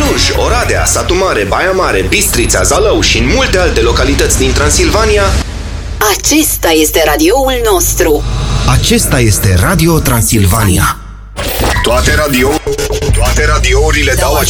Cluj, Oradea, Satu Mare, Baia Mare, Bistrița, Zalău și în multe alte localități din Transilvania. Acesta este radioul nostru. Acesta este Radio Transilvania. Toate radiourile dau